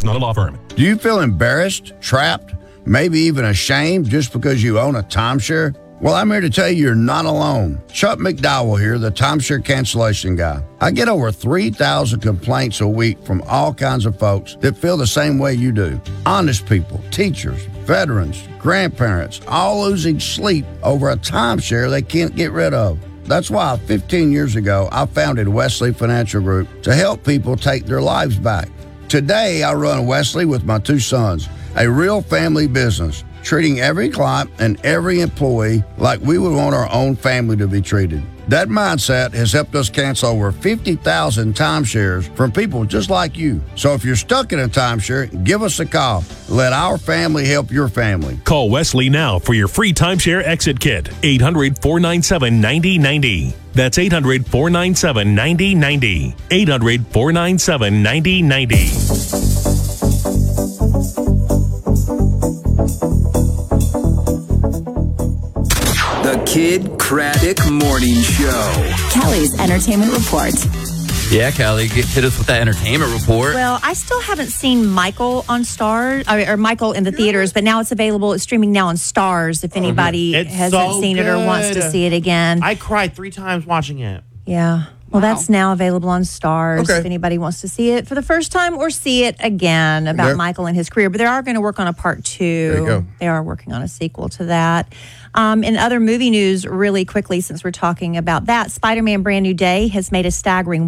not a law firm. Do you feel embarrassed, trapped, maybe even ashamed just because you own a timeshare? Well, I'm here to tell you you're not alone. Chuck McDowell here, the timeshare cancellation guy. I get over 3,000 complaints a week from all kinds of folks that feel the same way you do. Honest people, teachers, veterans, grandparents, all losing sleep over a timeshare they can't get rid of. That's why 15 years ago, I founded Wesley Financial Group to help people take their lives back. Today, I run Wesley with my two sons, a real family business, treating every client and every employee like we would want our own family to be treated. That mindset has helped us cancel over 50,000 timeshares from people just like you. So if you're stuck in a timeshare, give us a call. Let our family help your family. Call Wesley now for your free timeshare exit kit. 800-497-9090. That's 800-497-9090. 800-497-9090. The Kid Craddock Morning Show. Kelly's Entertainment Report. Yeah, Kelly, hit us with that entertainment report. Well, I still haven't seen Michael on Stars, or Michael in the theaters, but now it's available. It's streaming now on Stars if anybody hasn't seen it or wants to see it again. I cried 3 times watching it. Yeah. Well, that's now available on Stars if anybody wants to see it for the first time or see it again about Michael and his career. But they are going to work on a part 2. There you go. They are working on a sequel to that. In other movie news, really quickly, since we're talking about that, Spider-Man Brand New Day has made a staggering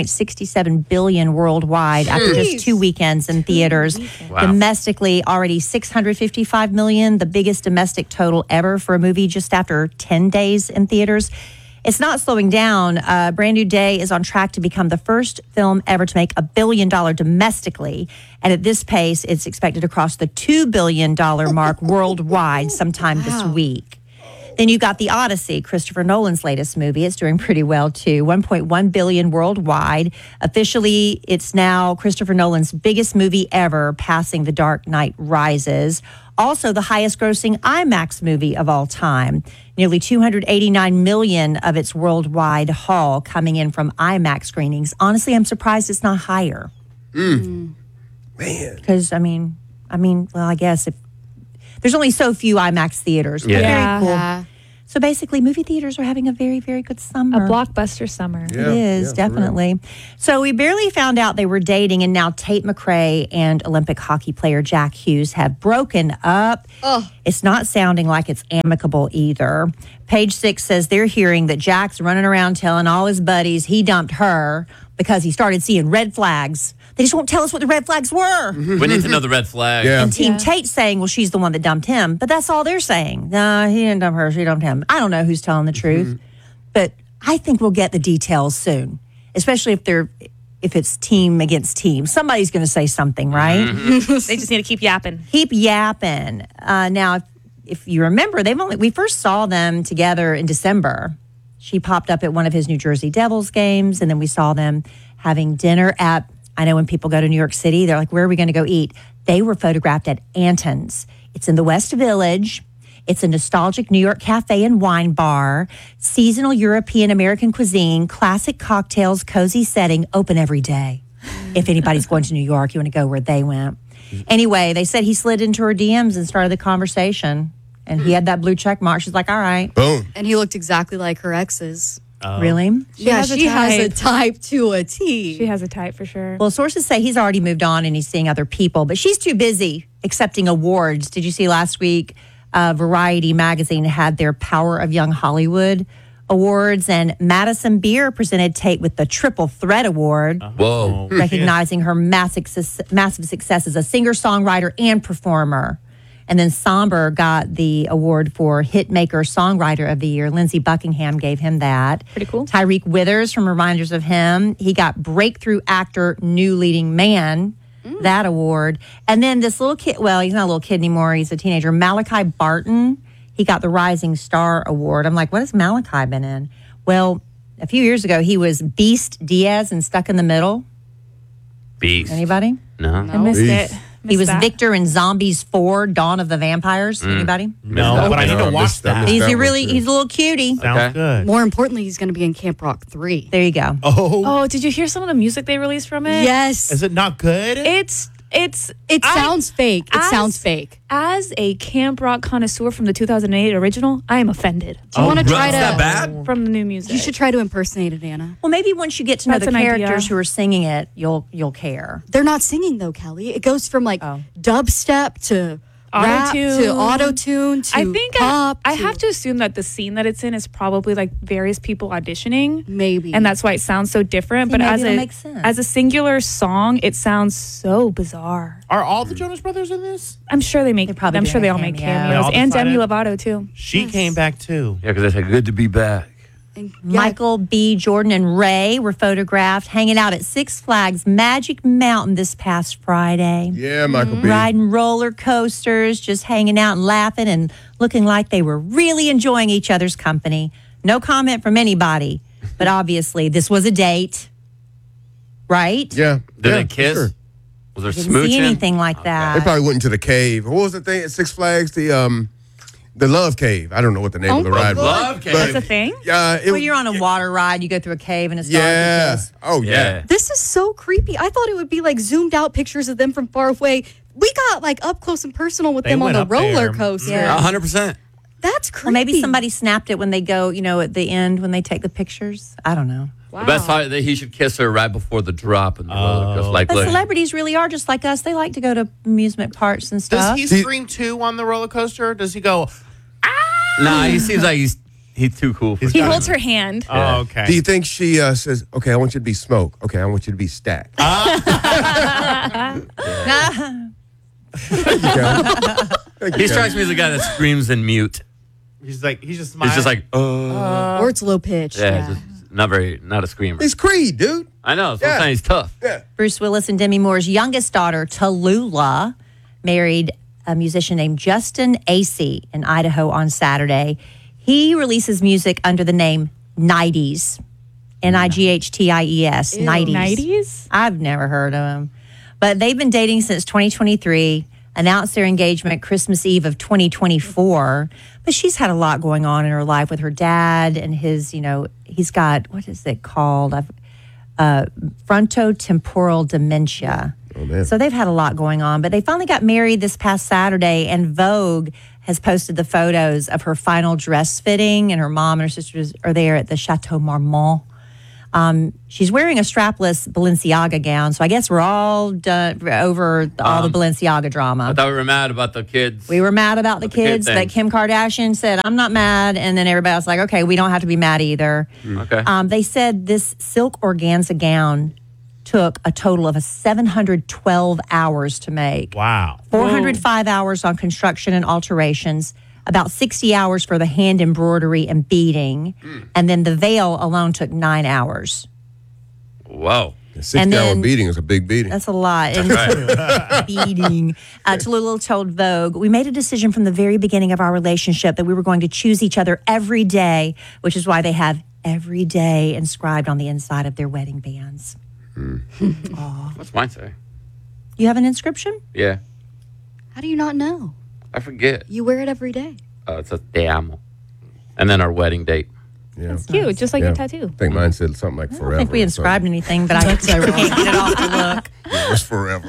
$1.67 billion worldwide after just 2 weekends in theaters. Wow. Domestically, already $655 million, the biggest domestic total ever for a movie just after 10 days in theaters. It's not slowing down. Brand New Day is on track to become the first film ever to make $1 billion domestically. And at this pace, it's expected to cross the $2 billion mark worldwide sometime this week. Then you got The Odyssey, Christopher Nolan's latest movie. It's doing pretty well, too. $1.1 billion worldwide. Officially, it's now Christopher Nolan's biggest movie ever, passing The Dark Knight Rises. Also, the highest-grossing IMAX movie of all time. Nearly $289 million of its worldwide haul coming in from IMAX screenings. Honestly, I'm surprised it's not higher. Man. Because, I mean, well, I guess if there's only so few IMAX theaters. But Yeah. Very cool. So basically, movie theaters are having a very, very good summer. A blockbuster summer. It is, definitely. So we barely found out they were dating, and now Tate McRae and Olympic hockey player Jack Hughes have broken up. It's not sounding like it's amicable either. Page 6 says they're hearing that Jack's running around telling all his buddies he dumped her because he started seeing red flags. They just won't tell us what the red flags were. We need to know the red flag. Yeah. And Team Tate's saying, well, she's the one that dumped him. But that's all they're saying. No, he didn't dump her. She dumped him. I don't know who's telling the truth. But I think we'll get the details soon, especially if it's team against team. Somebody's going to say something, right? They just need to keep yapping. Keep yapping. Now, if you remember, we first saw them together in December. She popped up at one of his New Jersey Devils games, and then we saw them having dinner at, I know when people go to New York City, they're like, where are we going to go eat? They were photographed at Anton's. It's in the West Village. It's a nostalgic New York cafe and wine bar, seasonal European American cuisine, classic cocktails, cozy setting, open every day. If anybody's going to New York, you want to go where they went. Anyway, they said he slid into her DMs and started the conversation. And he had that blue check mark. She's like, all right. Boom. And he looked exactly like her ex's. Really? She has a type. type to a T. She has a type for sure. Well, sources say he's already moved on and he's seeing other people, but she's too busy accepting awards. Did you see last week, Variety magazine had their Power of Young Hollywood awards, and Madison Beer presented Tate with the Triple Threat Award, Whoa. recognizing her massive success as a singer, songwriter, and performer. And then Somber got the award for Hitmaker Songwriter of the Year. Lindsey Buckingham gave him that. Pretty cool. Tyreek Withers from Reminders of Him. He got Breakthrough Actor New Leading Man, that award. And then this little kid, well, he's not a little kid anymore. He's a teenager. Malachi Barton, he got the Rising Star Award. I'm like, what has Malachi been in? Well, a few years ago, he was Beast Diaz in Stuck in the Middle. Beast. Anybody? No. I missed it. He was Missed that. Victor in Zombies 4, Dawn of the Vampires. Anybody? No, but I need to watch that. He's that a one, too. he's a little cutie. Sounds good. More importantly, he's going to be in Camp Rock 3. There you go. Oh, Oh, did you hear some of the music they released from it? Yes. is it not good? It's It sounds fake. It sounds fake. As a Camp Rock connoisseur from the 2008 original, I am offended. Do you want to try Is that to? bad? From the new music. You should try to impersonate it, Anna. Well, maybe once you get to know That's the an characters idea. who are singing it, you'll care. They're not singing though, Kelly. It goes from like dubstep to rap Auto-tune. to auto-tune to I think pop. I have to assume that the scene that it's in is probably like various people auditioning. Maybe. And that's why it sounds so different. See, but maybe as it'll make sense. as a singular song, it sounds so bizarre. Are all the Jonas Brothers in this? I'm sure they make. probably I'm do sure they a all make cameo. They cameos. all And Demi decided? Lovato too. She came back too. Yeah, because they said good to be back. And, Michael B. Jordan and Ray were photographed hanging out at Six Flags Magic Mountain this past Friday. Yeah, Michael B. Riding roller coasters, just hanging out and laughing and looking like they were really enjoying each other's company. No comment from anybody, but obviously this was a date, right? Yeah. Did yeah, they kiss? Sure. Was there Didn't smooching? see anything like They that. probably went into the cave. What was the thing at Six Flags? The Love Cave. I don't know what the name of the ride was. Love Cave. That's a thing. Yeah, Well, you're on a water ride, you go through a cave and it's dark. yeah. Because Oh yeah. This is so creepy. I thought it would be like zoomed out pictures of them from far away. We got like up close and personal with They them on went the up there. roller coaster. Yeah. 100%. That's creepy. Well, maybe somebody snapped it when they go, at the end when they take the pictures. I don't know. Wow. The best part that he should kiss her right before the drop in the roller coaster. Like, But look, celebrities really are just like us. They like to go to amusement parks and Does stuff. he scream too on the roller coaster? Does he go? nah, he seems like he's too cool for He that. holds her hand. Oh, okay. Do you think she says, "Okay, I want you to be Smoke. Okay, I want you to be Stack"? He strikes me as a guy that screams in mute. He's just smiling. He's just like, or it's low pitched. yeah, just not a screamer. He's Creed, dude. I know. Yeah. Sometimes he's tough. Yeah. Bruce Willis and Demi Moore's youngest daughter, Tallulah, married a musician named Justin Acey in Idaho on Saturday. He releases music under the name Nighties, Nightties, Nighties. 90s? I've never heard of him. But they've been dating since 2023, announced their engagement Christmas Eve of 2024. But she's had a lot going on in her life with her dad and his, he's got, what is it called? Frontotemporal dementia. Oh, man. So they've had a lot going on. But they finally got married this past Saturday, and Vogue has posted the photos of her final dress fitting, and her mom and her sisters are there at the Chateau Marmont. She's wearing a strapless Balenciaga gown, so I guess we're all done over all the Balenciaga drama. I thought we were mad about the kids. We were mad about the About the kid kids, thing. but Kim Kardashian said, I'm not mad. And then everybody was like, okay, we don't have to be mad either. Okay. They said this silk organza gown took a total of 712 hours to make. wow. 405 hours on construction and alterations, about 60 hours for the hand embroidery and beading. And then the veil alone took 9 hours. Whoa. A 6 And hour then- beating is a big beating. That's a lot. And beating. Tallulah told Vogue, we made a decision from the very beginning of our relationship that we were going to choose each other every day, which is why they have every day inscribed on the inside of their wedding bands. What's mine say? You have an inscription? Yeah. How do you not know? I forget. You wear it every day. It's a te amo. And then our wedding date. Yeah. It's cute, just like Yeah. your tattoo. I think mine said something like I forever. don't think we or something. inscribed anything, but I can't get it off the look. It's forever.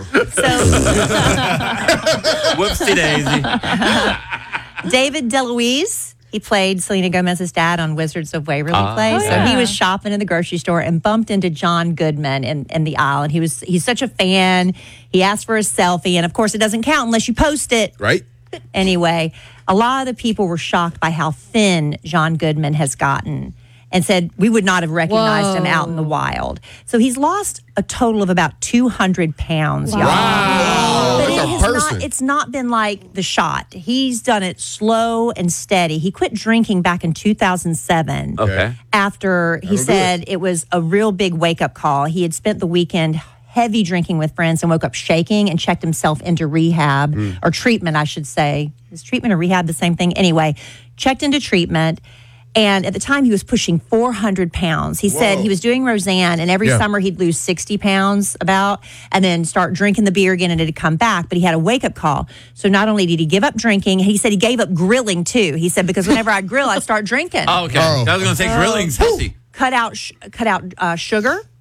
Whoopsie daisy. David DeLuise, he played Selena Gomez's dad on Wizards of Waverly Place. So he was shopping in the grocery store and bumped into John Goodman in the aisle. And he's such a fan. He asked for a selfie. And of course, it doesn't count unless you post it. Right? Anyway, a lot of the people were shocked by how thin John Goodman has gotten and said we would not have recognized him out in the wild. So he's lost a total of about 200 pounds, y'all. Wow. But That's a person. it's not been like the shot. He's done it slow and steady. He quit drinking back in 2007 Okay. after he That'll do said it was a real big wake-up call. He had spent the weekend heavy drinking with friends and woke up shaking and checked himself into rehab or treatment, I should say. Is treatment or rehab the same thing? Anyway, checked into treatment. And at the time, he was pushing 400 pounds. He said he was doing Roseanne, and every summer he'd lose 60 pounds about, and then start drinking the beer again, and it'd come back. But he had a wake-up call. So not only did he give up drinking, he said he gave up grilling, too. He said, because whenever I grill, I start drinking. Oh, okay. I was going to say grilling's healthy. Cut out sugar,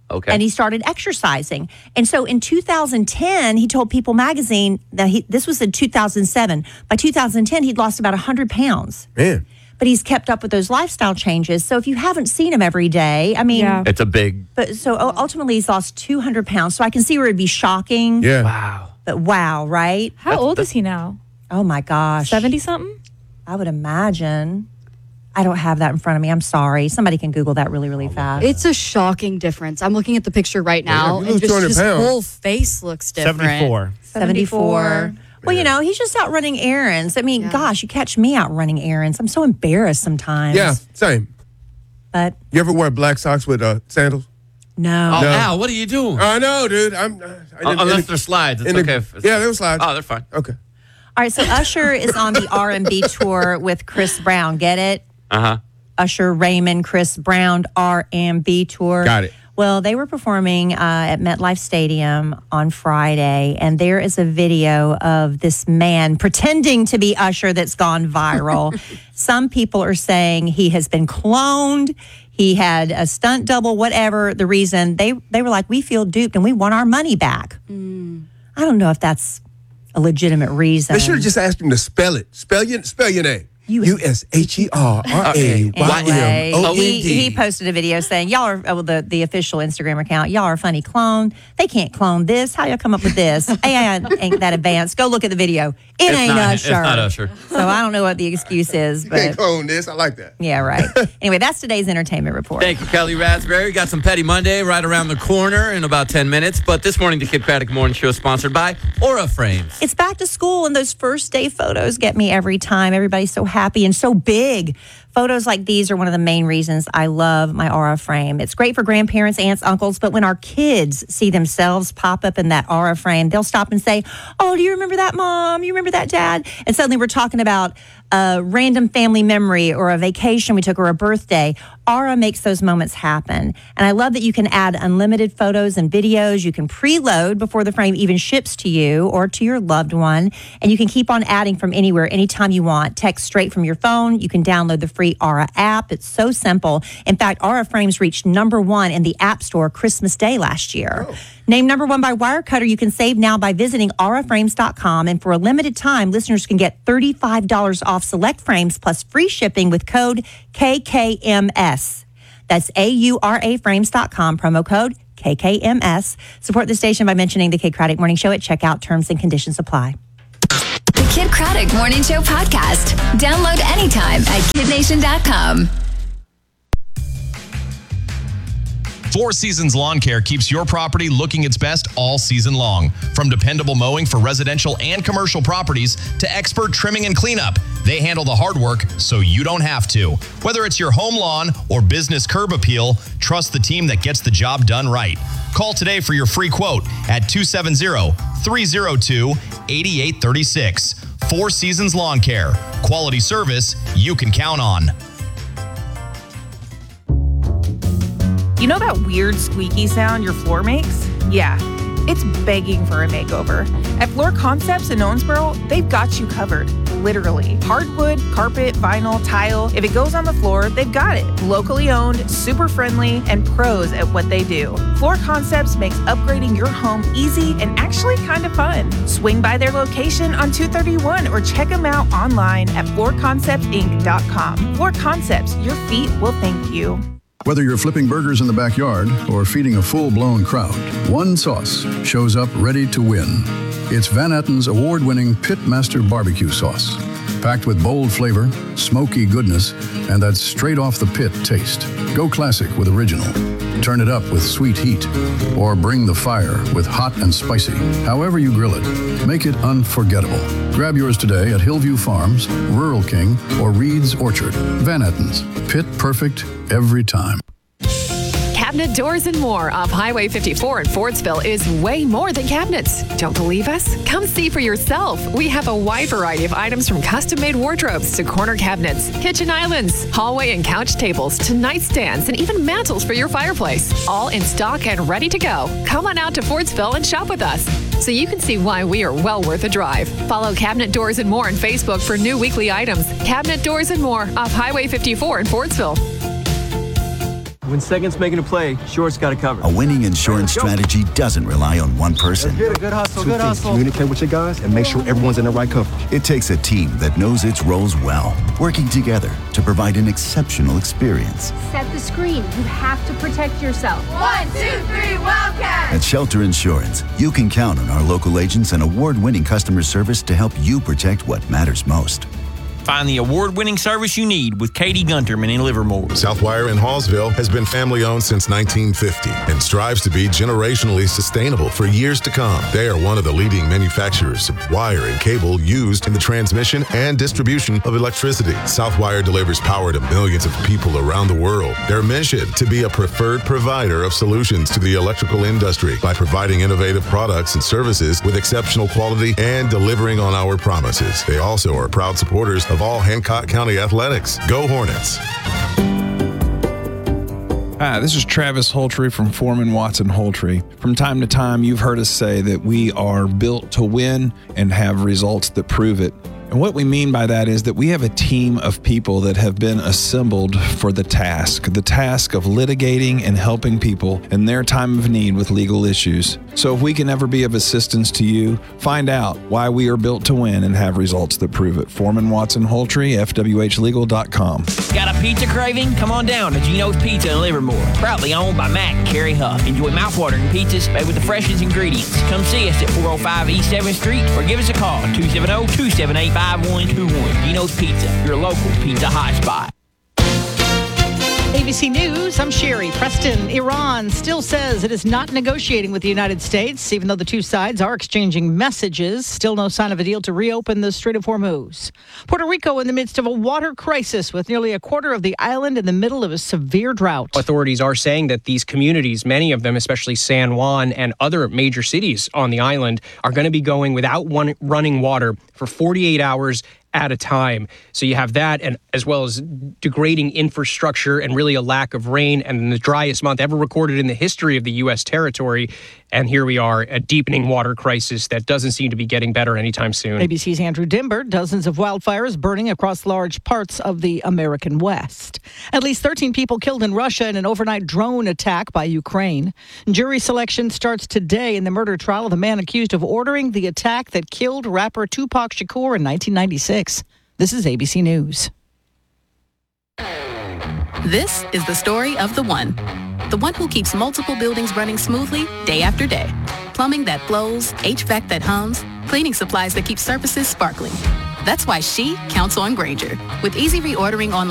Okay. And he started exercising. And so in 2010, he told People magazine that this was in 2007. By 2010, he'd lost about 100 pounds. Man. But he's kept up with those lifestyle changes. So if you haven't seen him every day, I mean, It's a big. but so ultimately he's lost 200 pounds. So I can see where it'd be shocking. Yeah. Wow. But wow, right? How old is he now? Oh my gosh. 70 something? I would imagine. I don't have that in front of me. I'm sorry. Somebody can Google that really, really fast. It's a shocking difference. I'm looking at the picture right now, you and lose just 200 his pounds. whole face looks different. 74. 74. Well, you know, he's just out running errands. I mean, gosh, you catch me out running errands. I'm so embarrassed sometimes. Yeah, same. But You ever wear black socks with sandals? no. Oh, No. Al, what are you doing? I know, dude. Unless they're slides, it's okay. Yeah, they were slides. Oh, they're fine. Okay. All right, so Usher is on the R&B tour with Chris Brown. Get it? Uh-huh. Usher, Raymond, Chris Brown, R&B tour. Got it. Well, they were performing at MetLife Stadium on Friday, and there is a video of this man pretending to be Usher that's gone viral. Some people are saying he has been cloned. He had a stunt double, whatever the reason. They were like, we feel duped and we want our money back. I don't know if that's a legitimate reason. They should have just asked him to spell it. Spell your name. Anyway, USHERRAYMOND. he posted a video saying, y'all are, the official Instagram account, y'all are a funny clone. They can't clone this. How y'all come up with this? AI ain't that advanced. Go look at the video. It ain't Usher. It's not Usher. So I don't know what the excuse is, You can't but clone this. I like that. yeah, right. Anyway, that's today's entertainment report. Thank you, Kelly Raspberry. Got some Petty Monday right around the corner in about 10 minutes. But this morning, the Kid Craddock Morning Show is sponsored by Aura Frames. It's back to school, and those first day photos get me every time. Everybody's so happy and so big. Photos like these are one of the main reasons I love my Aura frame. It's great for grandparents, aunts, uncles, but when our kids see themselves pop up in that Aura frame, they'll stop and say, oh, do you remember that, Mom? You remember that, Dad? And suddenly we're talking about a random family memory or a vacation we took or a birthday. Aura makes those moments happen. And I love that you can add unlimited photos and videos. You can preload before the frame even ships to you or to your loved one. And you can keep on adding from anywhere, anytime you want. Text straight from your phone. You can download the free Aura app. It's so simple. In fact, Aura frames reached #1 in the App Store Christmas Day last year. Named #1 by Wirecutter, you can save now by visiting auraframes.com. And for a limited time, listeners can get $35 off select frames plus free shipping with code KKMS. That's AURAFrames.com, promo code KKMS. Support the station by mentioning the Kid Craddock Morning Show at checkout. Terms and conditions apply. The Kid Craddock Morning Show podcast. Download anytime at kidnation.com. Four Seasons Lawn Care keeps your property looking its best all season long. From dependable mowing for residential and commercial properties to expert trimming and cleanup, they handle the hard work so you don't have to. Whether it's your home lawn or business curb appeal, trust the team that gets the job done right. Call today for your free quote at 270-302-8836. Four Seasons Lawn Care. Quality service you can count on. You know that weird squeaky sound your floor makes? Yeah, it's begging for a makeover. At Floor Concepts in Owensboro, they've got you covered, literally. Hardwood, carpet, vinyl, tile. If it goes on the floor, they've got it. Locally owned, super friendly, and pros at what they do. Floor Concepts makes upgrading your home easy and actually kind of fun. Swing by their location on 231 or check them out online at floorconceptinc.com. Floor Concepts, your feet will thank you. Whether you're flipping burgers in the backyard or feeding a full-blown crowd, one sauce shows up ready to win. It's Van Etten's award-winning Pitmaster Barbecue Sauce. Packed with bold flavor, smoky goodness, and that straight-off-the-pit taste. Go classic with original. Turn it up with sweet heat. Or bring the fire with hot and spicy. However you grill it, make it unforgettable. Grab yours today at Hillview Farms, Rural King, or Reed's Orchard. Van Etten's. Pit perfect every time. Cabinet Doors and More off Highway 54 in Fordsville is way more than cabinets. Don't believe us? Come see for yourself. We have a wide variety of items from custom-made wardrobes to corner cabinets, kitchen islands, hallway and couch tables to nightstands and even mantles for your fireplace. All in stock and ready to go. Come on out to Fordsville and shop with us so you can see why we are well worth a drive. Follow Cabinet Doors and More on Facebook for new weekly items. Cabinet Doors and More off Highway 54 in Fordsville. When Second's making a play, Short's got to cover. A winning insurance strategy doesn't rely on one person. Good hustle, good hustle. Communicate with your guys and make sure everyone's in the right coverage. It takes a team that knows its roles well, working together to provide an exceptional experience. Set the screen. You have to protect yourself. 1, 2, 3, Wildcat! At Shelter Insurance, you can count on our local agents and award-winning customer service to help you protect what matters most. Find the award-winning service you need with Katie Gunterman in Livermore. Southwire in Hallsville has been family-owned since 1950 and strives to be generationally sustainable for years to come. They are one of the leading manufacturers of wire and cable used in the transmission and distribution of electricity. Southwire delivers power to millions of people around the world. Their mission, to be a preferred provider of solutions to the electrical industry by providing innovative products and services with exceptional quality and delivering on our promises. They also are proud supporters of all Hancock County athletics. Go Hornets. Hi, this is Travis Holtry from Foreman Watson Holtry. From time to time, you've heard us say that we are built to win and have results that prove it. And what we mean by that is that we have a team of people that have been assembled for the task of litigating and helping people in their time of need with legal issues. So if we can ever be of assistance to you, find out why we are built to win and have results that prove it. Foreman Watson Holtry, FWHlegal.com. Got a pizza craving? Come on down to Gino's Pizza in Livermore. Proudly owned by Matt and Carrie Huff. Enjoy mouthwatering pizzas made with the freshest ingredients. Come see us at 405 East 7th Street or give us a call at 270-278-5121. Gino's Pizza, your local pizza hotspot. ABC News, I'm Sherry Preston. Iran still says it is not negotiating with the United States, even though the two sides are exchanging messages. Still no sign of a deal to reopen the Strait of Hormuz. Puerto Rico in the midst of a water crisis with nearly a quarter of the island in the middle of a severe drought. Authorities are saying that these communities, many of them, especially San Juan and other major cities on the island, are going to be going without running water for 48 hours at a time. So you have that, and as well as degrading infrastructure and really a lack of rain, and the driest month ever recorded in the history of the U.S. territory. And here we are, a deepening water crisis that doesn't seem to be getting better anytime soon. ABC's Andrew Dimber. Dozens of wildfires burning across large parts of the American West. At least 13 people killed in Russia in an overnight drone attack by Ukraine. Jury selection starts today in the murder trial of the man accused of ordering the attack that killed rapper Tupac Shakur in 1996. This is ABC News. This is the story of the one who keeps multiple buildings running smoothly day after day. Plumbing that flows, HVAC that hums, cleaning supplies that keep surfaces sparkling. That's why she counts on Grainger. With easy reordering online